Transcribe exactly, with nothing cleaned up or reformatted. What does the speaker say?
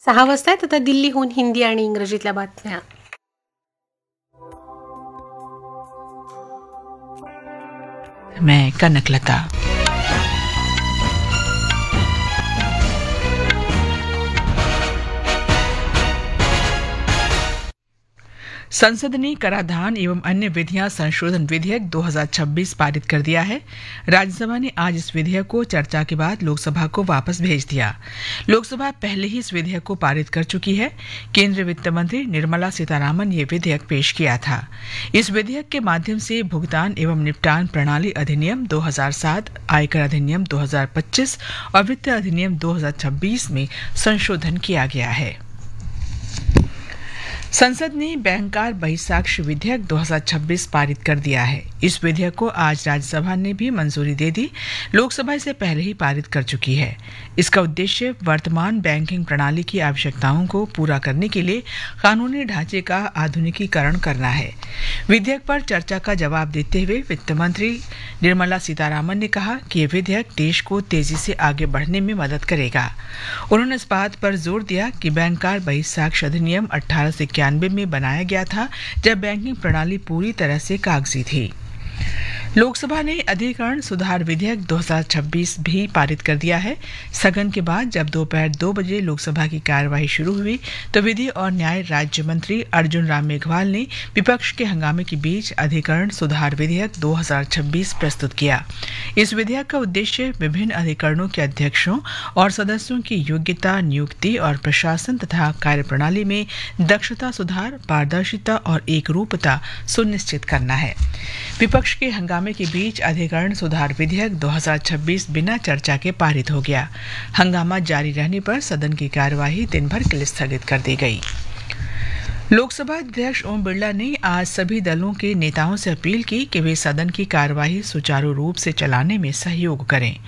सहा वाजता आहेत आता दिल्लीहून हिंदी आणि इंग्रजीतल्या बातम्या. मैं कनकलता. संसद ने कराधान एवं अन्य विधियां संशोधन विधेयक दो हज़ार छब्बीस पारित कर दिया है. राज्यसभा ने आज इस विधेयक को चर्चा के बाद लोकसभा को वापस भेज दिया. लोकसभा पहले ही इस विधेयक को पारित कर चुकी है. केंद्रीय वित्त मंत्री निर्मला सीतारामन ने विधेयक पेश किया था. इस विधेयक के माध्यम से भुगतान एवं निपटान प्रणाली अधिनियम दो हज़ार सात, आयकर अधिनियम दो हज़ार पच्चीस और वित्त अधिनियम दो हज़ार छब्बीस में संशोधन किया गया है. संसद ने बैंकर बहिस्साक्ष्य विधेयक दो हज़ार छब्बीस पारित कर दिया है. इस विधेयक को आज राज्यसभा ने भी मंजूरी दे दी. लोकसभा इसे पहले ही पारित कर चुकी है. इसका उद्देश्य वर्तमान बैंकिंग प्रणाली की आवश्यकताओं को पूरा करने के लिए कानूनी ढांचे का आधुनिकीकरण करना है. विधेयक पर चर्चा का जवाब देते हुए वित्त मंत्री निर्मला सीतारामन ने कहा कि यह विधेयक देश को तेजी से आगे बढ़ने में मदद करेगा. उन्होंने इस बात पर जोर दिया कि बैंकर बहिस्साक्ष्य अधिनियम अठारह सौ इक्यानवे में बनाया गया था, जब बैंकिंग प्रणाली पूरी तरह से कागजी थी. लोकसभा ने अधिकरण सुधार विधेयक दो हज़ार छब्बीस भी पारित कर दिया है. स्थगन के बाद जब दोपहर दो बजे लोकसभा की कार्यवाही शुरू हुई तो विधि और न्याय राज्य मंत्री अर्जुन राम मेघवाल ने विपक्ष के हंगामे के बीच अधिकरण सुधार विधेयक दो हज़ार छब्बीस प्रस्तुत किया. इस विधेयक का उद्देश्य विभिन्न अधिकरणों के अध्यक्षों और सदस्यों की योग्यता, नियुक्ति और प्रशासन तथा कार्यप्रणाली में दक्षता सुधार, पारदर्शिता और एकरूपता सुनिश्चित करना है. विपक्ष के हंगामे के बीच अधिकरण सुधार विधेयक दो हज़ार छब्बीस बिना चर्चा के पारित हो गया. हंगामा जारी रहने पर सदन की कार्यवाही दिन भर के लिए स्थगित कर दी गई. लोकसभा अध्यक्ष ओम बिरला ने आज सभी दलों के नेताओं से अपील की कि वे सदन की कार्यवाही सुचारू रूप से चलाने में सहयोग करें.